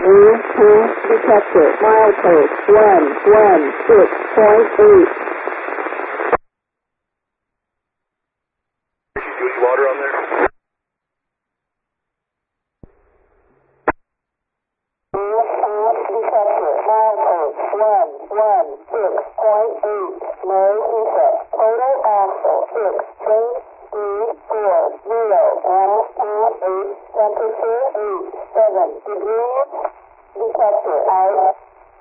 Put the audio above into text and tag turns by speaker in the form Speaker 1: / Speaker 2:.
Speaker 1: detector, milepost 116.8.
Speaker 2: Good water on there?
Speaker 1: Detector, milepost 116.8. No effect. Total axle 6. Train speed 40. Temperature 87 degrees. Detector out.